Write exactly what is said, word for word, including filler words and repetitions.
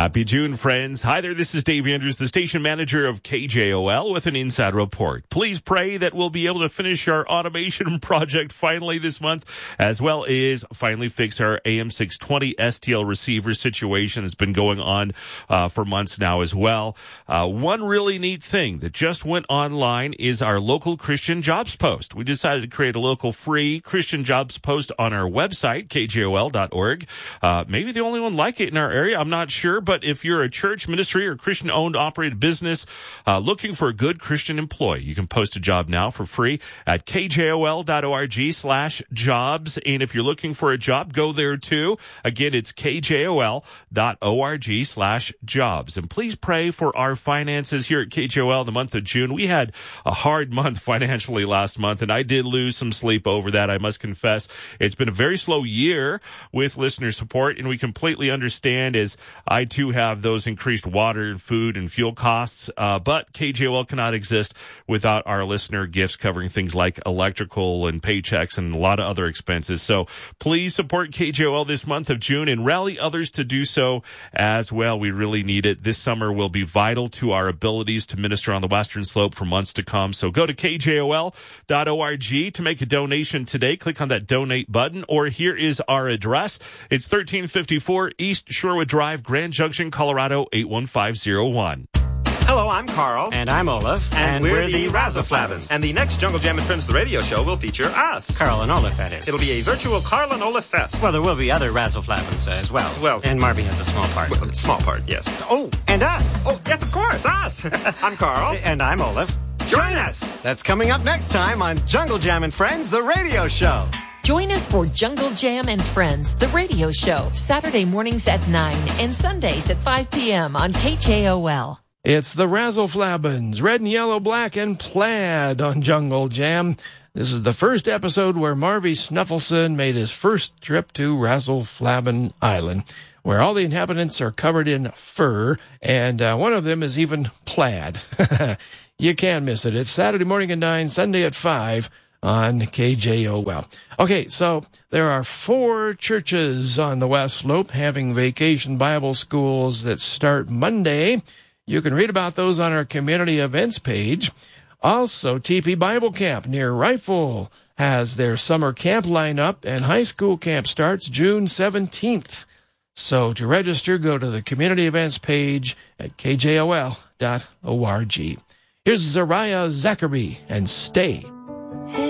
Happy June, friends. Hi there, this is Dave Andrews, the station manager of K J O L with an inside report. Please pray that we'll be able to finish our automation project finally this month, as well as finally fix our A M six twenty S T L receiver situation that's been going on uh, for months now as well. Uh, one really neat thing that just went online is our local Christian jobs post. We decided to create a local free Christian jobs post on our website, K J O L dot org. Uh, maybe the only one like it in our area, I'm not sure. But if you're a church, ministry, or Christian-owned, operated business uh, looking for a good Christian employee, you can post a job now for free at K J O L dot org slash jobs. And if you're looking for a job, go there too. Again, it's K J O L dot org slash jobs. And please pray for our finances here at K J O L the month of June. We had a hard month financially last month, and I did lose some sleep over that, I must confess. It's been a very slow year with listener support, and we completely understand as I too have those increased water and food and fuel costs, uh, but K J O L cannot exist without our listener gifts covering things like electrical and paychecks and a lot of other expenses. So please support K J O L this month of June and rally others to do so as well. We really need it. This summer will be vital to our abilities to minister on the Western Slope for months to come. So go to K J O L dot org to make a donation today. Click on that donate button, or here is our address. It's thirteen fifty-four East Shorewood Drive, Grand Junction, Colorado, eight one five zero one. Hello, I'm Carl. And I'm Olaf. And, and we're, we're the the Razzleflabbins. And the next Jungle Jam and Friends the radio show will feature us. Carl and Olaf, that is. It'll be a virtual Carl and Olaf fest. Well, there will be other Razzleflabbins uh, as well. Well, and Marby has a small part. Well, small part, yes. Oh, and us. Oh, yes, of course, us. I'm Carl. And I'm Olaf. Join us. That's coming up next time on Jungle Jam and Friends, the radio show. Join us for Jungle Jam and Friends, the radio show, Saturday mornings at nine and Sundays at five p.m. on K J O L. It's the Razzleflabbins, red and yellow, black and plaid on Jungle Jam. This is the first episode where Marvy Snuffleson made his first trip to Razzleflabbin Island, where all the inhabitants are covered in fur, and uh, one of them is even plaid. You can't miss it. It's Saturday morning at nine, Sunday at five. On K J O L. Okay, so there are four churches on the West Slope having vacation Bible schools that start Monday. You can read about those on our community events page. Also, T P Bible Camp near Rifle has their summer camp lineup, and high school camp starts June seventeenth. So to register, go to the community events page at K J O L dot org. Here's Zariah Zachary and Stay.